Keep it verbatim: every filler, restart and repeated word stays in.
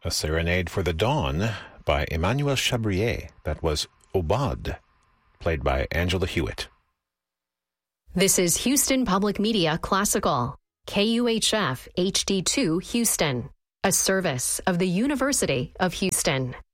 A Serenade for the Dawn by Emmanuel Chabrier. That was Aubade, played by Angela Hewitt. This is Houston Public Media Classical, K U H F H D two Houston, a service of the University of Houston.